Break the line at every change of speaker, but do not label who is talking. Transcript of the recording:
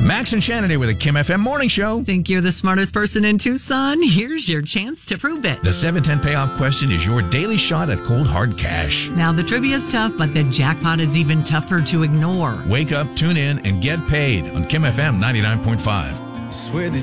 Max and Shannon with a Kim FM morning show.
Think you're the smartest person in Tucson? Here's your chance to prove it.
The 710 payoff question is your daily shot at cold hard cash.
Now, the trivia's tough, but the jackpot is even tougher to ignore.
Wake up, tune in, and get paid on Kim FM 99.5.
Swear that